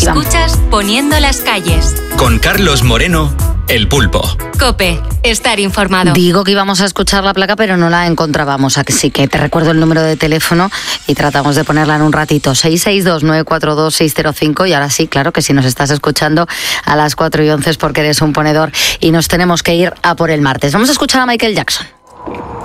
Escuchas Poniendo las calles. Con Carlos Moreno, El Pulpo. COPE, estar informado. Digo que íbamos a escuchar la placa, pero no la encontrábamos. Así que te recuerdo el número de teléfono y tratamos de ponerla en un ratito. 662-942-605. Y ahora sí, claro que si nos estás escuchando a las 4:11 es porque eres un ponedor y nos tenemos que ir a por el martes. Vamos a escuchar a Michael Jackson.